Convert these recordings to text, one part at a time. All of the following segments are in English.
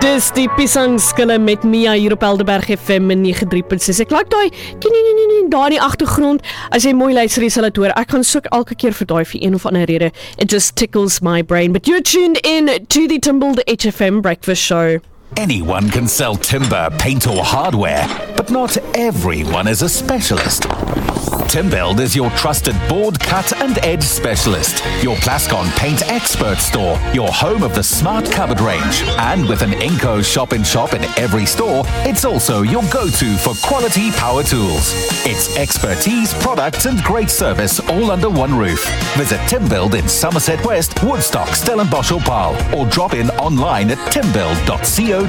Dis die Pisangskille met Mia hier op Helderberg FM 93.6. Ek like daai daar in die agtergrond. As jy mooi luister, jy sal dit hoor. Ek gaan soek elke keer vir daai vir een of ander rede. It just tickles my brain. But you're tuned in to the Timble HFM Breakfast Show. Anyone can sell timber, paint or hardware, but not everyone is a specialist. Timbuild is your trusted board, cut and edge specialist, your Plascon paint expert store, your home of the smart cupboard range. And with an Inco shop-in-shop in every store, it's also your go-to for quality power tools. It's expertise, products and great service all under one roof. Visit Timbuild in Somerset West, Woodstock, Stellenbosch or Paarl, or drop in online at timbuild.co.za.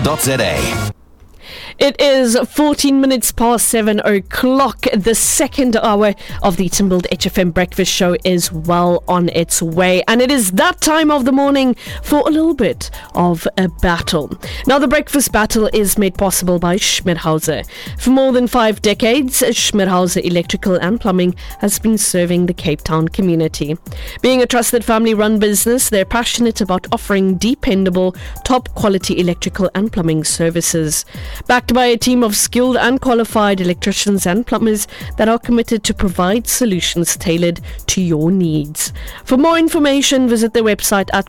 It is 14 minutes past 7 o'clock. The second hour of the Timble HFM Breakfast Show is well on its way. And it is that time of the morning for a little bit of a battle. Now, the breakfast battle is made possible by Schmidhauser. For more than 5 decades, Schmidhauser Electrical and Plumbing has been serving the Cape Town community. Being a trusted family-run business, they're passionate about offering dependable, top-quality electrical and plumbing services. Backed by a team of skilled and qualified electricians and plumbers that are committed to provide solutions tailored to your needs. For more information, visit their website at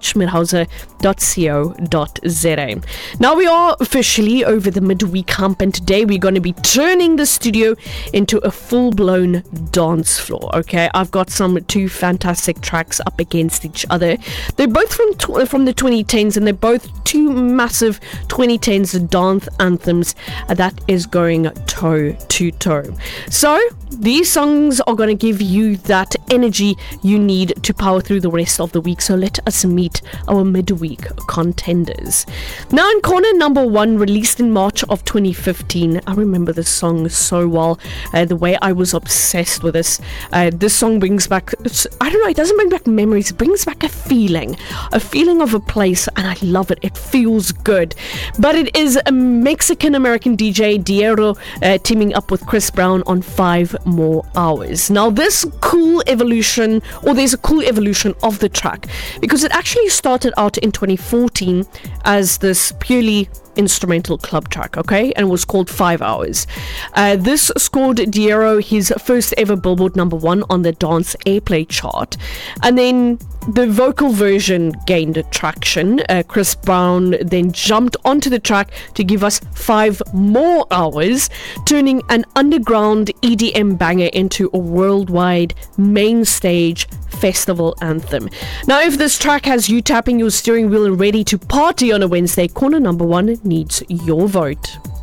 call.schmidhauser.co.za. Now we are officially over the midweek hump, and today we're going to be turning the studio into a full-blown dance floor. Okay, I've got two fantastic tracks up against each other. They're both from the 2010s, and they're both two massive 2010s dance anthems that is going toe to toe. So these songs are going to give you that energy you need to power through the rest of the week. So let us meet our midweek contenders. Now, in corner number 1, released in March of 2015, I remember this song so well. The way I was obsessed with this. This song brings back, I don't know, it doesn't bring back memories, it brings back a feeling of a place, and I love it. It feels good. But it is a Mexican-American DJ, Diero, teaming up with Chris Brown on 5 More Hours. Now, there's a cool evolution of the track, because it actually started out in 2014 as this purely instrumental club track, okay, and was called 5 Hours. This scored Diero his first ever Billboard number 1 on the dance airplay chart, and then the vocal version gained traction. Chris Brown then jumped onto the track to give us 5 More Hours, turning an underground EDM banger into a worldwide main stage festival anthem. Now, if this track has you tapping your steering wheel and ready to party on a Wednesday, corner number 1 needs your vote.